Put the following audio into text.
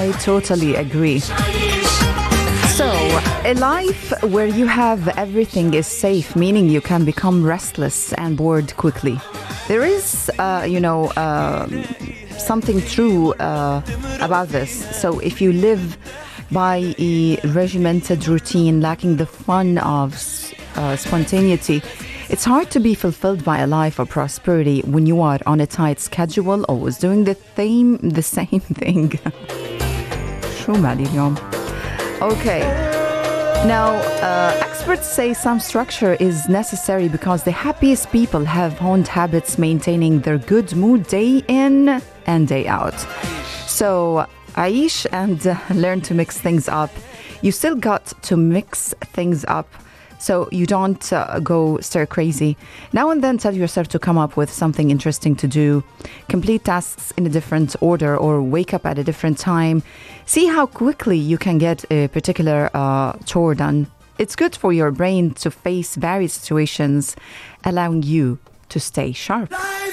I totally agree. So, a life where you have everything is safe, meaning you can become restless and bored quickly. There is, something true about this. So, if you live by a regimented routine lacking the fun of spontaneity, it's hard to be fulfilled by a life of prosperity when you are on a tight schedule, always doing the same thing. شو مالي اليوم? Okay. Now, experts say some structure is necessary because the happiest people have honed habits maintaining their good mood day in and day out. So, Aish and learn to mix things up. You still got to mix things up so you don't go stir crazy. Now and then tell yourself to come up with something interesting to do. Complete tasks in a different order or wake up at a different time. See how quickly you can get a particular chore done. It's good for your brain to face various situations, allowing you to stay sharp.